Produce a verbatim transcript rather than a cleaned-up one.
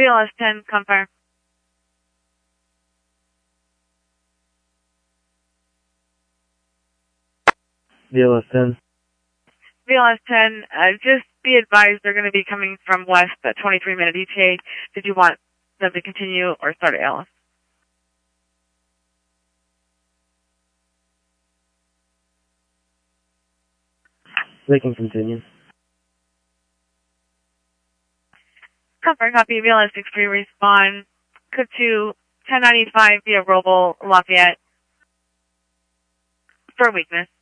V L S ten, confirm. V L S ten. V L S ten, uh, just be advised they're going to be coming from west at twenty-three minute E T A. Did you want them to continue or start at Alice? They can continue. Confirm, copy. V L S six three, respond. Code to ten ninety-five via Roble, Lafayette. For weakness.